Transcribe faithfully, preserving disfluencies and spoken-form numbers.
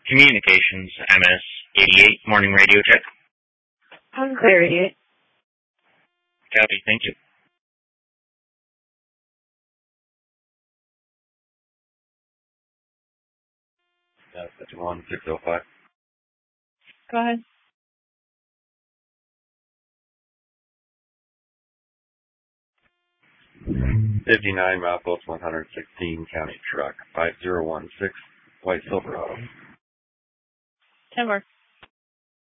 Communications, M S eighty-eight, morning radio check. I'm clear, eighty-eight. Copy, thank you. That's fifty-one, six oh five. Go ahead. fifty-nine, milepost one hundred sixteen, county truck, five zero one six, white Silverado. ten more.